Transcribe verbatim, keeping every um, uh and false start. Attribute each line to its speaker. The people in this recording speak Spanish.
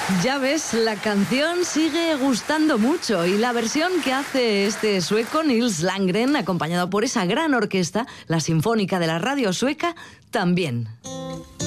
Speaker 1: Ya ves, la canción sigue gustando mucho y la versión que hace este sueco Nils Landgren, acompañado por esa gran orquesta, la Sinfónica de la Radio Sueca, también.